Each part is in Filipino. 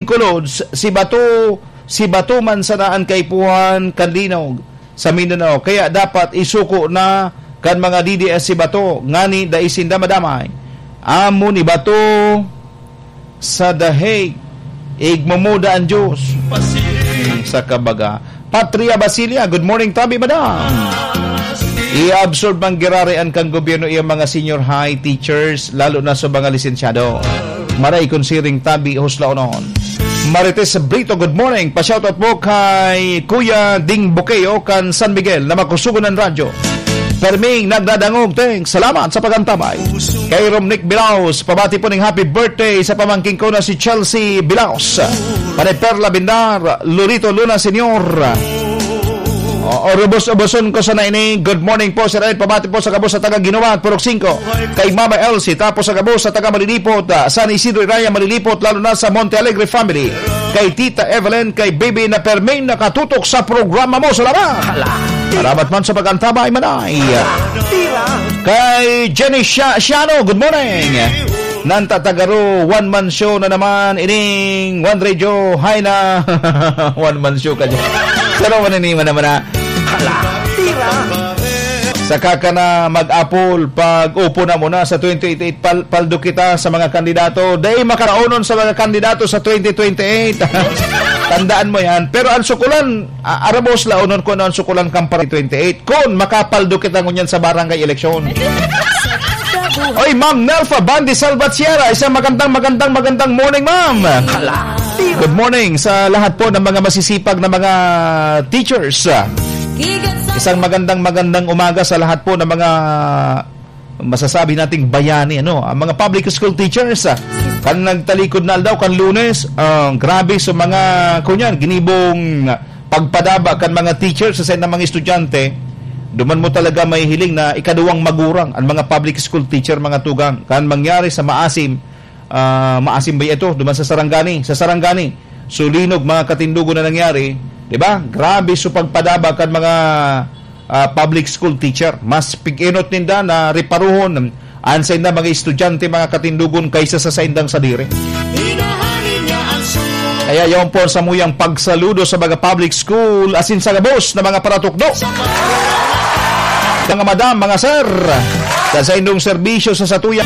Kulods, si Bato man sanaan kay Puhan Kanlinog sa Mindanao. Kaya dapat isuko na kan mga DDS si Bato ngani da isinda madamay. Amo ni Bato sa dahig igmamuda ang Diyos sa kabaga. Patria Basilia, good morning tabi madam. I-absorb ang girarian kang gobyerno iyang mga senior high teachers lalo na sa mga lisensyado. Maray considering tabi husla onon. Marites Brito, good morning. Pa-shoutout po kay Kuya Ding Bukeo kan San Miguel na makusugo ng radyo. Perming nagdadangog, thanks. Salamat sa pagantabay. Kay Romnick Bilaos, pabati po ng happy birthday sa pamangking ko na si Chelsea Bilaos. Panay Perla Bindar, Lurito Luna Senior. Orubos-oboson ko sa naini. Good morning po Sir Ed. Pabati po sa kabos sa taga Ginawa, Purok 5. Kay Mama Elsie, tapos sa kabos sa taga Malilipot, San Isidro Iraya Malilipot, lalo na sa Monte Alegre family. Kay Tita Evelyn, kay Baby na Permain nakatutok sa programa mo. Salamat man sa pag-antabay manay. Kay Jenny Shiano, good morning. Nantatagaro, one man show na naman. Ining one radio, hi na. One man show ka dyan. Pero maniniman naman na. Saka ka na mag-apple pag upo na muna sa 2028 paldo kita sa mga kandidato. Dahil makaraunon sa mga kandidato sa 2028. Tandaan mo yan. Pero ang sukulan, arabos launon ko na ang sukulan kampara 28. Kung makapaldo kita ngunyan sa barangay eleksyon. Oy, Ma'am Nelfa Bandi Salvat Sierra, isang magandang morning, Ma'am. Good morning sa lahat po ng mga masisipag na mga teachers. Isang magandang umaga sa lahat po ng mga masasabi nating bayani, ang mga public school teachers. Kan nagtalikod na daw kan Lunes, grabe sa mga kunyan ginibong pagpadaba kan mga teachers sa ng mga estudyante. Duman mo talaga may hiling na ikaduwang magurang ang mga public school teacher, mga tugang. Kan mangyari sa Maasim ba ito? Duman sa Sarangani. Sulinog mga katindugo na nangyari. Diba? Grabe so pagpadaba kan mga public school teacher. Mas piginot ninda na riparuhon ansay na mga estudyante, mga katindugon kaysa sa saindang sadiri. Kaya yaon po sa muyang pagsaludo sa mga public school asin sa gabos na mga paratukdo. Mga madam, mga sir, sa indong serbisyo sa satuya.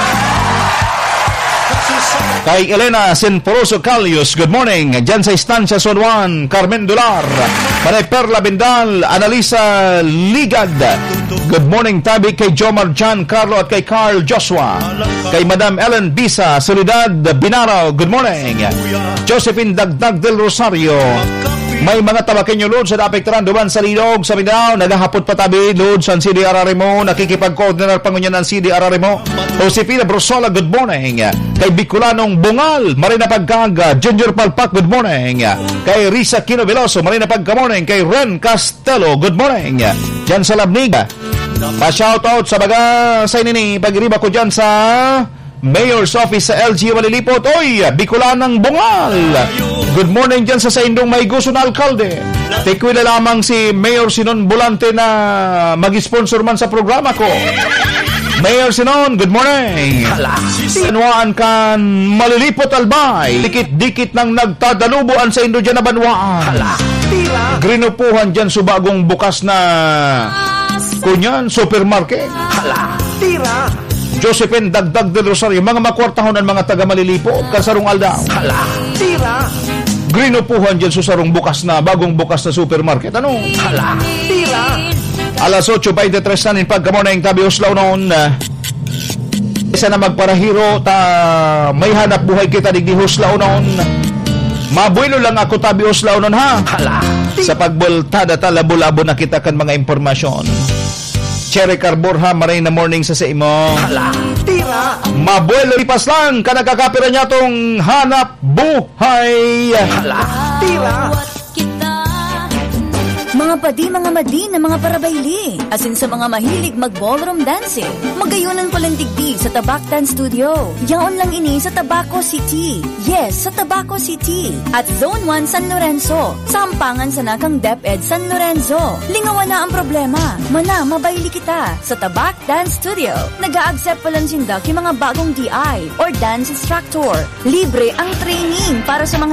Kay Elena Sinporoso Calios, good morning. Diyan sa Estancia Son Juan, Carmen Dular. Manay Perla Bindal, Analisa Ligad. Good morning tabi kay Jomar Jan Carlo at kay Carl Joshua. Kay Madam Ellen Bisa, Soledad Binaraw, good morning. Josephine Dagdag del Rosario. May mga tabakenyo load sa naapektaran duman sa Linog, sa Mindanao. Nagahapot patabi load sa CD Ararimo. Nakikipag-coordinate pangunyan ng CD Ararimo. Josefina Brosola, good morning. Kay Bicolanong Bungal, Marina Pagkaga. Junior Palpak, good morning. Kay Risa Quino Veloso, Marina Pagka-morning. Kay Ren Castello, good morning. Diyan sa Labnig. Pa-shoutout sa baga sa inini. Pag-iriba ko dyan sa Mayor's Office sa LGU Malilipot. Oy, Bicolanong Bungal. Good morning dyan sa Saindong may gusto na alkalde. Tekwila lamang si Mayor Sinon Bulante na mag-sponsor man sa programa ko. Mayor Sinon, good morning. Banwaan kan Malilipot Albay. Dikit-dikit nang nagtadalubuan sa Indo dyan na banwaan. Grinupuhan dyan sa bagong bukas na kunyan, supermarket. Josephine Dagdag del Rosario, mga makwartahon ang mga taga Malilipot, Kasarong Aldaw. Grinupuhan dyan sa sarong bukas na, bagong bukas na supermarket. Ano? Alas 8:23 na in pagkamorning tabi Huslaw noon. Isa na magparahiro ta may hanap buhay kita digdi Huslaw noon. Mabuelo lang ako tabi Huslaw noon ha. Sa pagboltada ta labo-labo na kita kan mga impormasyon. Cherry Carbor ha, maray na morning sa imo. Mabuelo lipas lang ka nagkakapira niya tong hanap buhay. Mga padi, mga madi na mga parabayli. Asin sa mga mahilig mag-ballroom dancing. Magayunan ko lang digdi sa Tabak Dance Studio. Yaon lang ini sa Tabaco City. Yes, sa Tabaco City. At Zone 1 San Lorenzo. Sampangan sa nakang DepEd San Lorenzo. Lingawan na ang problema. Mana, mabayli kita sa Tabak Dance Studio. Nag-a-accept pa lang sindak yung mga bagong DI or dance instructor. Libre ang training para sa mga